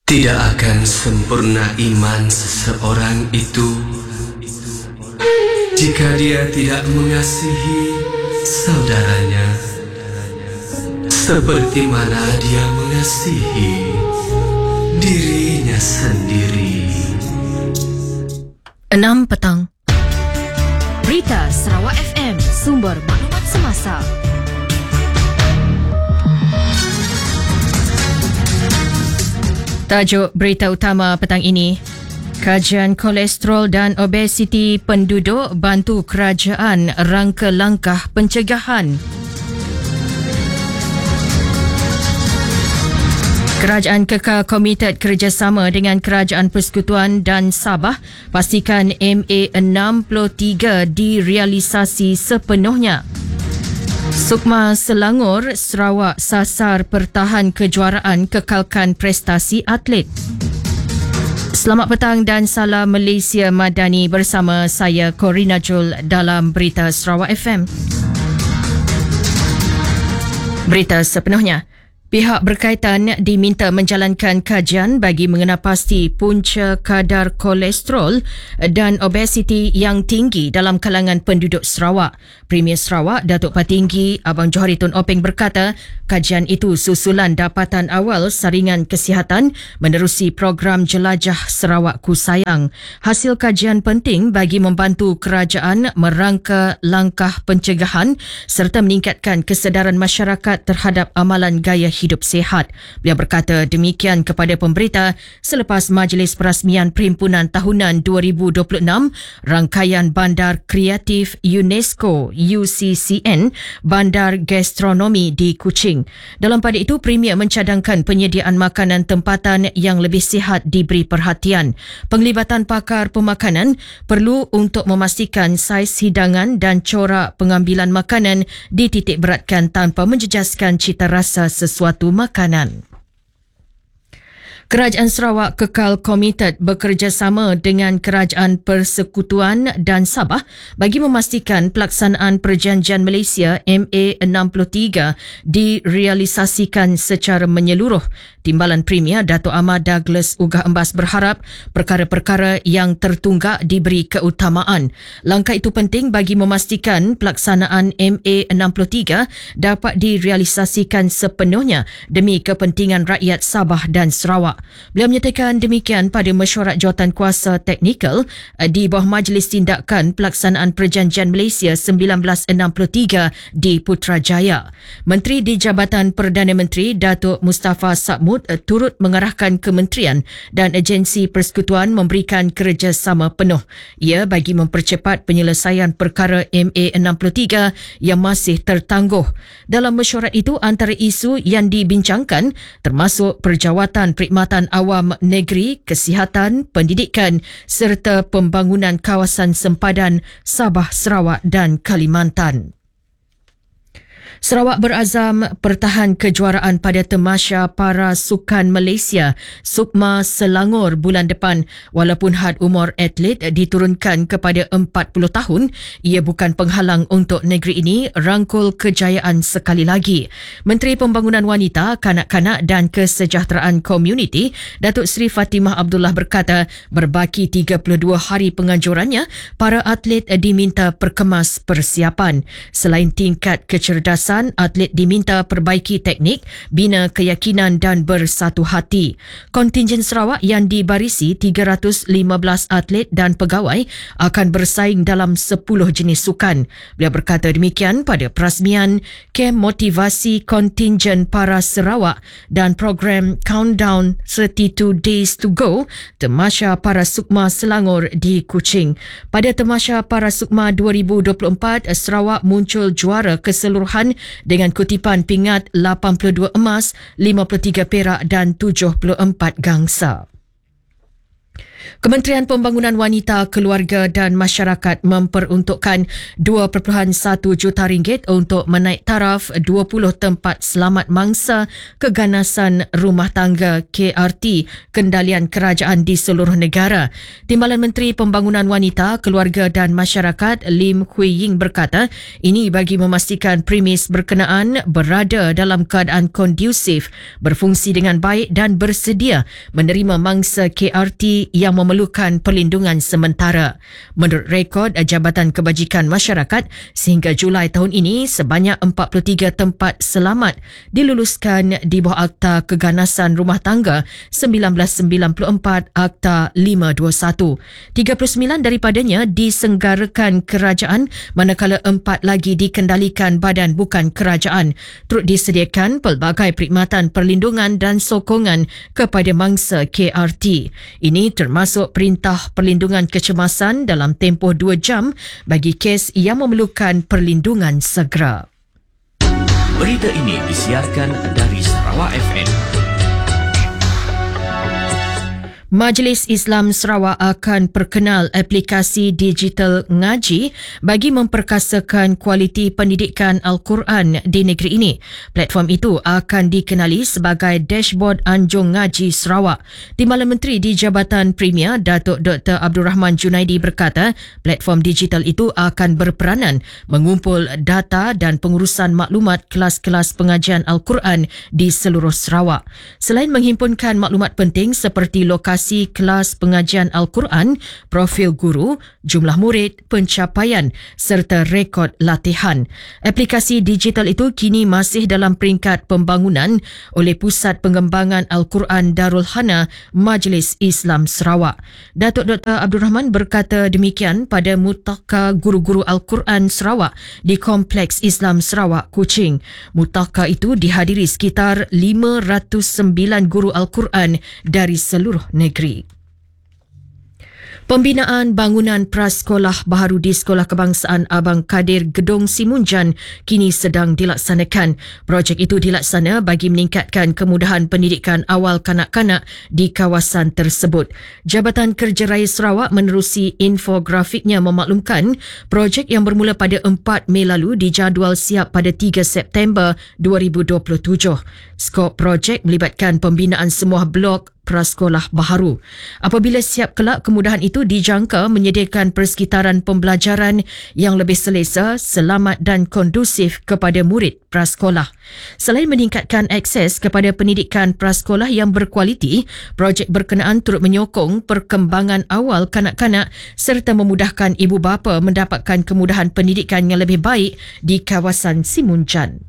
Tidak akan sempurna iman seseorang itu jika dia tidak mengasihi saudaranya seperti mana dia mengasihi dirinya sendiri. 6 petang. Berita Sarawak FM, sumber maklumat semasa. Tajuk berita utama petang ini. Kajian kolesterol dan obesiti penduduk bantu kerajaan rangka langkah pencegahan. Kerajaan kekal komited kerjasama dengan Kerajaan Persekutuan dan Sabah pastikan MA63 direalisasi sepenuhnya. Sukma Selangor, Sarawak sasar pertahan kejuaraan kekalkan prestasi atlet. Selamat petang dan salam Malaysia Madani bersama saya Corina Jul dalam Berita Sarawak FM. Berita sepenuhnya. Pihak berkaitan diminta menjalankan kajian bagi mengenal pasti punca kadar kolesterol dan obesiti yang tinggi dalam kalangan penduduk Sarawak. Premier Sarawak, Datuk Patinggi Abang Johari Tun Openg berkata, kajian itu susulan dapatan awal saringan kesihatan menerusi program Jelajah Sarawakku Sayang. Hasil kajian penting bagi membantu kerajaan merangka langkah pencegahan serta meningkatkan kesedaran masyarakat terhadap amalan gaya hidup sihat. Beliau berkata demikian kepada pemberita selepas Majlis Perasmian Perhimpunan Tahunan 2026 Rangkaian Bandar Kreatif UNESCO UCCN Bandar Gastronomi di Kuching. Dalam pada itu, Premier mencadangkan penyediaan makanan tempatan yang lebih sihat diberi perhatian. Penglibatan pakar pemakanan perlu untuk memastikan saiz hidangan dan corak pengambilan makanan dititik beratkan tanpa menjejaskan cita rasa sesuatu makanan. Kerajaan Sarawak kekal komited bekerjasama dengan Kerajaan Persekutuan dan Sabah bagi memastikan pelaksanaan Perjanjian Malaysia MA63 direalisasikan secara menyeluruh. Timbalan Premier Dato' Ahmad Douglas Ugah Embas berharap perkara-perkara yang tertunggak diberi keutamaan. Langkah itu penting bagi memastikan pelaksanaan MA63 dapat direalisasikan sepenuhnya demi kepentingan rakyat Sabah dan Sarawak. Beliau menyatakan demikian pada mesyuarat jawatankuasa teknikal di bawah Majlis Tindakan Pelaksanaan Perjanjian Malaysia 1963 di Putrajaya. Menteri di Jabatan Perdana Menteri Datuk Mustafa Sakmud turut mengarahkan kementerian dan agensi persekutuan memberikan kerjasama penuh. Ia bagi mempercepat penyelesaian perkara MA63 yang masih tertangguh. Dalam mesyuarat itu, antara isu yang dibincangkan termasuk perjawatan perkhidmatan awam negeri, kesihatan, pendidikan serta pembangunan kawasan sempadan Sabah, Sarawak dan Kalimantan. Sarawak berazam pertahan kejuaraan pada Tamasya Para Sukan Malaysia Sukma Selangor bulan depan. Walaupun had umur atlet diturunkan kepada 40 tahun, ia bukan penghalang untuk negeri ini rangkul kejayaan sekali lagi. Menteri Pembangunan Wanita, Kanak-kanak dan Kesejahteraan Komuniti Datuk Seri Fatimah Abdullah berkata, berbaki 32 hari penganjurannya, para atlet diminta perkemas persiapan. Selain tingkat kecerdasan, atlet diminta perbaiki teknik, bina keyakinan dan bersatu hati. Kontingen Sarawak yang dibarisi 315 atlet dan pegawai akan bersaing dalam 10 jenis sukan. Beliau berkata demikian pada perasmian kem motivasi kontingen para Sarawak dan program Countdown 32 Days to Go Tamasya Para Sukma Selangor di Kuching. Pada Tamasya Para Sukma 2024, Sarawak muncul juara keseluruhan dengan kutipan pingat 82 emas, 53 perak dan 74 gangsa. Kementerian Pembangunan Wanita, Keluarga dan Masyarakat memperuntukkan RM2.1 juta untuk menaik taraf 20 tempat selamat mangsa keganasan rumah tangga KRT kendalian kerajaan di seluruh negara. Timbalan Menteri Pembangunan Wanita, Keluarga dan Masyarakat Lim Hui Ying berkata, ini bagi memastikan premis berkenaan berada dalam keadaan kondusif, berfungsi dengan baik dan bersedia menerima mangsa KRT yang memerlukan perlindungan sementara. Menurut rekod Jabatan Kebajikan Masyarakat, sehingga Julai tahun ini sebanyak 43 tempat selamat diluluskan di bawah Akta Keganasan Rumah Tangga 1994 Akta 521. 39 daripadanya disenggarakan kerajaan, manakala 4 lagi dikendalikan badan bukan kerajaan. Turut disediakan pelbagai perkhidmatan perlindungan dan sokongan kepada mangsa KRT. Ini termasuk perintah perlindungan kecemasan dalam tempoh 2 jam bagi kes yang memerlukan perlindungan segera. Berita ini disiarkan dari Sarawak FM. Majlis Islam Sarawak akan perkenal aplikasi digital ngaji bagi memperkasakan kualiti pendidikan Al-Quran di negeri ini. Platform itu akan dikenali sebagai Dashboard Anjung Ngaji Sarawak. Timbalan Menteri di Jabatan Premier, Datuk Dr. Abdul Rahman Junaidi berkata, platform digital itu akan berperanan mengumpul data dan pengurusan maklumat kelas-kelas pengajian Al-Quran di seluruh Sarawak. Selain menghimpunkan maklumat penting seperti lokasi kelas pengajian Al-Quran, profil guru, jumlah murid, pencapaian serta rekod latihan. Aplikasi digital itu kini masih dalam peringkat pembangunan oleh Pusat Pengembangan Al-Quran Darul Hana Majlis Islam Sarawak. Datuk Dr. Abdul Rahman berkata demikian pada Mutaka Guru-Guru Al-Quran Sarawak di Kompleks Islam Sarawak, Kuching. Mutaka itu dihadiri sekitar 509 guru Al-Quran dari seluruh negeri. Pembinaan bangunan prasekolah baharu di Sekolah Kebangsaan Abang Kadir Gedong Simunjan kini sedang dilaksanakan. Projek itu dilaksana bagi meningkatkan kemudahan pendidikan awal kanak-kanak di kawasan tersebut. Jabatan Kerja Raya Sarawak menerusi infografiknya memaklumkan projek yang bermula pada 4 Mei lalu dijadual siap pada 3 September 2027. Skop projek melibatkan pembinaan semua blok prasekolah baharu. Apabila siap kelak, kemudahan itu dijangka menyediakan persekitaran pembelajaran yang lebih selesa, selamat dan kondusif kepada murid prasekolah. Selain meningkatkan akses kepada pendidikan prasekolah yang berkualiti, projek berkenaan turut menyokong perkembangan awal kanak-kanak serta memudahkan ibu bapa mendapatkan kemudahan pendidikan yang lebih baik di kawasan Simunjan.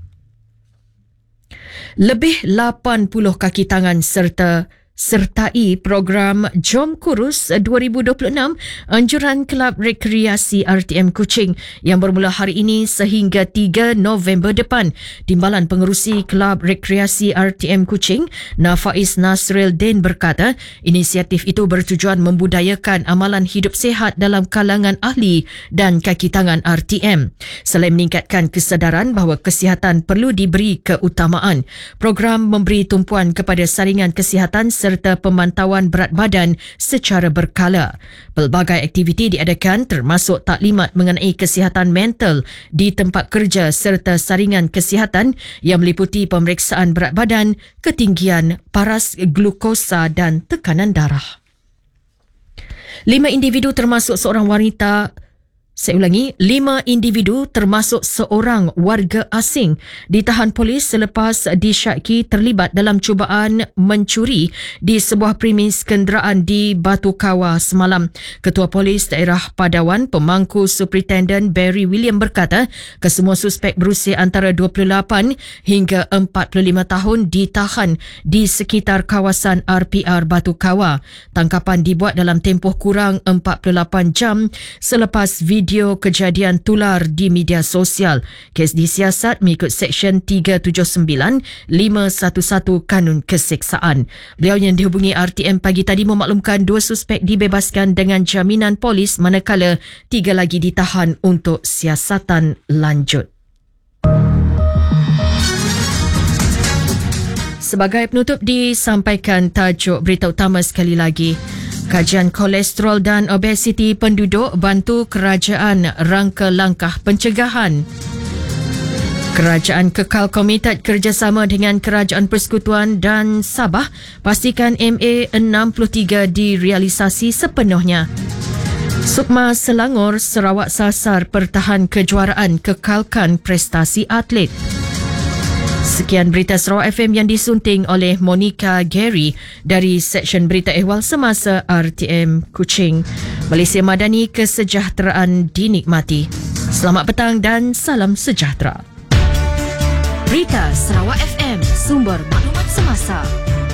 Lebih 80 kaki tangan sertai program Jom Kurus 2026 anjuran Kelab Rekreasi RTM Kuching yang bermula hari ini sehingga 3 November depan. Timbalan Pengerusi Kelab Rekreasi RTM Kuching, Nafais Nasril Din berkata, inisiatif itu bertujuan membudayakan amalan hidup sihat dalam kalangan ahli dan kaki tangan RTM. Selain meningkatkan kesedaran bahawa kesihatan perlu diberi keutamaan, program memberi tumpuan kepada saringan kesihatan serta pemantauan berat badan secara berkala. Pelbagai aktiviti diadakan termasuk taklimat mengenai kesihatan mental di tempat kerja serta saringan kesihatan yang meliputi pemeriksaan berat badan, ketinggian, paras glukosa dan tekanan darah. 5 individu termasuk seorang wanita 5 individu termasuk seorang warga asing ditahan polis selepas disyaki terlibat dalam cubaan mencuri di sebuah premis kenderaan di Batu Kawah semalam. Ketua Polis Daerah Padawan, Pemangku Superintendent Barry William berkata, kesemua suspek berusia antara 28 hingga 45 tahun ditahan di sekitar kawasan RPR Batu Kawah. Tangkapan dibuat dalam tempoh kurang 48 jam selepas video kejadian tular di media sosial. Kes disiasat mengikut Seksyen 379 511 Kanun Keseksaan. Beliau yang dihubungi RTM pagi tadi memaklumkan 2 suspek dibebaskan dengan jaminan polis manakala 3 lagi ditahan untuk siasatan lanjut. Sebagai penutup disampaikan tajuk berita utama sekali lagi. Kajian kolesterol dan obesiti penduduk bantu kerajaan rangka langkah pencegahan. Kerajaan kekal komited kerjasama dengan Kerajaan Persekutuan dan Sabah pastikan MA63 direalisasi sepenuhnya. Sukma Selangor, Sarawak sasar pertahan kejuaraan, kekalkan prestasi atlet. Sekian berita Sarawak FM yang disunting oleh Monica Gary dari Seksyen Berita Ehwal Semasa RTM Kuching. Malaysia Madani, kesejahteraan dinikmati. Selamat petang dan salam sejahtera. Berita Sarawak FM, sumber maklumat semasa.